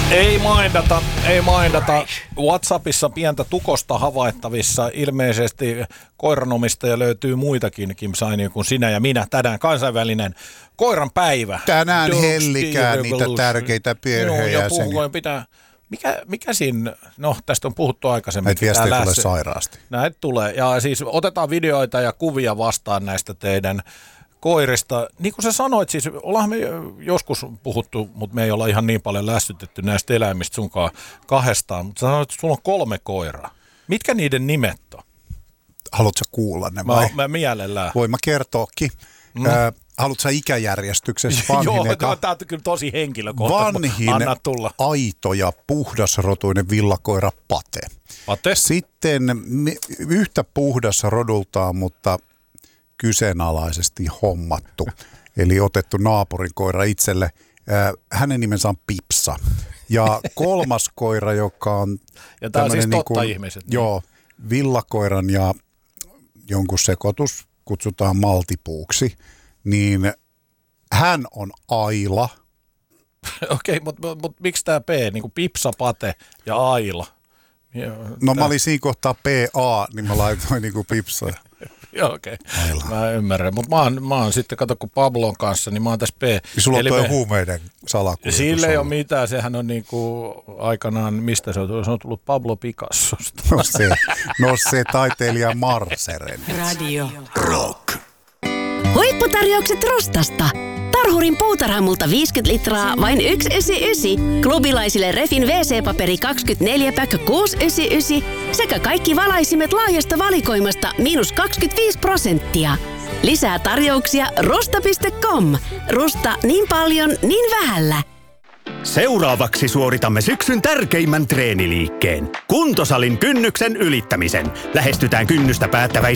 Ei mainita. WhatsAppissa pientä tukosta havaittavissa. Ilmeisesti koiranomistaja löytyy muitakin, Kim Saini, kuin sinä ja minä. Tänään kansainvälinen koiran päivä. Tänään hellikää niitä tärkeitä perheenjäseniä. Mikä siinä, no tästä on puhuttu aikaisemmin. Näitä viestejä tulee sairaasti. Näitä tulee, ja siis otetaan videoita ja kuvia vastaan näistä teidän koirista. Niin kuin sä sanoit, siis ollaan me joskus puhuttu, mutta me ei olla ihan niin paljon lässytetty näistä eläimistä sunkaan kahdestaan. Mutta sä sanoit, että sulla on 3 koiraa. Mitkä niiden nimet on? Haluatko kuulla ne vai? Mä mielellään. Voin mä kertoakin. Haluatko sä ikäjärjestyksessä vanhin? Joo, tää on kyllä tosi henkilökohtainen. Vanhin, anna tulla. aito ja puhdasrotuinen villakoira Pate. Pate? Sitten yhtä puhdas rodultaan, mutta kyseenalaisesti hommattu. Eli otettu naapurin koira itselle. Hänen nimensä on Pipsa. Ja 3. koira, joka on... Ja tää on siis totta ihmiset. Joo, villakoiran ja jonkun sekoitus, kutsutaan maltipuuksi. Niin hän on Aila. Okei, mutta miksi tämä P, niin kuin Pipsa, Pate ja Aila? No mä olin siinä kohtaa PA, niin mä laitoin niin kuin Pipsa. Joo, okei. Mä ymmärrän. Mutta mä oon sitten, kato kun Pablon kanssa, niin mä oon tässä P. Ja sulla on toi huumeiden salakuljetus. Sillä ei ole mitään, sehän on niinku aikanaan, mistä se on? Se on tullut Pablo Picassosta. No se taiteilija Marseren. Radio Rock. Huipputarjoukset Rostasta. Tarhurin puutarhamulta 50 litraa, vain 1,99. Klubilaisille Refin WC-paperi 24-pack 6,99. Sekä kaikki valaisimet laajasta valikoimasta -25%. Lisää tarjouksia rosta.com. Rusta niin paljon, niin vähällä. Seuraavaksi suoritamme syksyn tärkeimmän treeniliikkeen. Kuntosalin kynnyksen ylittämisen. Lähestytään kynnystä päättäväisesti